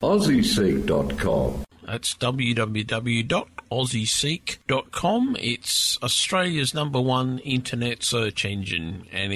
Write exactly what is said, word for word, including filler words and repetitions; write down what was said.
aussie seek dot com. That's w w w dot aussie seek dot com. It's Australia's number one internet search engine, and